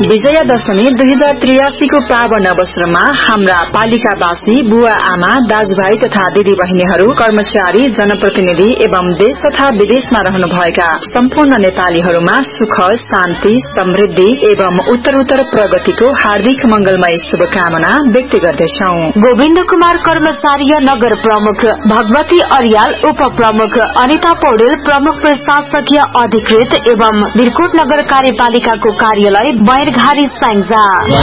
विजयादशमी 2083 को पावन अवसरमा हाम्रा पालिकावासी, बुवा आमा, दाजुभाइ तथा दिदी बहिनीहरू, कर्मचारी, जनप्रतिनिधि एवं देश तथा विदेशमा रहनुभएका सम्पूर्ण नेपालीहरूमा सुख, शान्ति, समृद्धि एवं उत्तरोत्तर प्रगतिको हार्दिक मंगलमय शुभकामना व्यक्त गर्दछौ। गोविन्द कुमार कर्मचारी नगर प्रमुख, भगवती अर्याल उप प्रमुख, अनिता पौडेल प्रमुख प्रशासकीय अधिकृत एवं बिरकोट नगर कार्यपालिकाको कार्यालय बैरघारी स्याङ्जा।